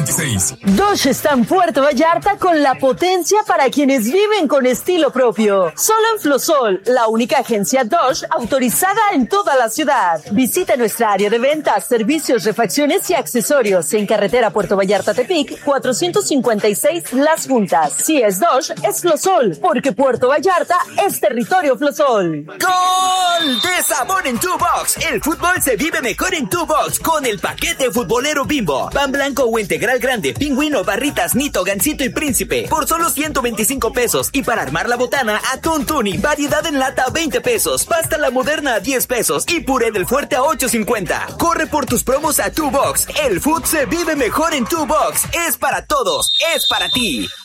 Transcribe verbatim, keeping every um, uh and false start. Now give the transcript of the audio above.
veintiséis. Dodge está en Puerto Vallarta con la potencia para quienes viven con estilo propio. Solo en Flosol, la única agencia Dodge autorizada en toda la ciudad. Visita nuestra área de ventas, servicios, refacciones y accesorios en carretera Puerto Vallarta-Tepic, cuatrocientos cincuenta y seis Las Juntas. Si es Dodge, es Flosol, porque Puerto Vallarta es territorio Flosol. ¡Gol de sabor en tu box! El fútbol se vive mejor en tu box con el paquete futbolero Bimbo. Pan blanco o integral grande, pingüino, barritas, nito, gansito y príncipe por solo ciento veinticinco pesos. Y para armar la botana, atún tuni, variedad en lata a veinte pesos. Pasta la moderna a diez pesos y puré del fuerte a ocho cincuenta. Corre por tus promos a tu box. El food se vive mejor en tu box. Es para todos, es para ti.